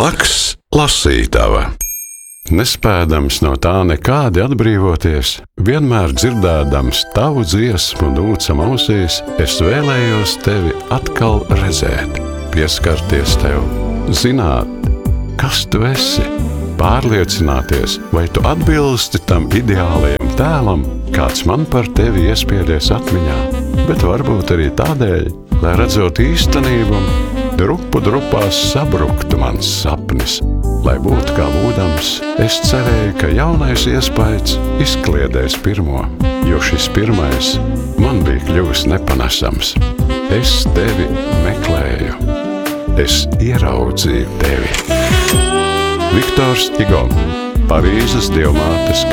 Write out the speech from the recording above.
Blakus lasītava. Nespēdams no tā nekādi atbrīvoties, vienmēr dzirdēdams tavu dziesmu dūcam ausīs, es vēlējos tevi atkal redzēt, pieskarties tev, zināt, kas tu esi, pārliecināties, vai tu atbilsti tam ideālajam tēlam, kāds man par tevi iespiedies atmiņā, bet varbūt arī tādēļ, lai redzot īstenību, drupu drupās sabruktu mans sapnis. Lai būtu kā būdams, es cerēju, ka jaunais iespējas izkliedēs pirmo, jo šis pirmais man bija kļuvis nepanesams. Es tevi meklēju, es ieraudzīju tevi. Viktors Igo, Parīzes Dievmātes